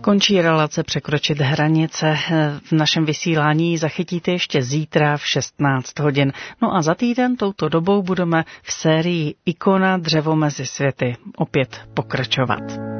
Končí relace Překročit hranice. V našem vysílání zachytíte ještě zítra v 16 hodin. No a za týden touto dobou budeme v sérii Ikona dřevo mezi světy opět pokračovat.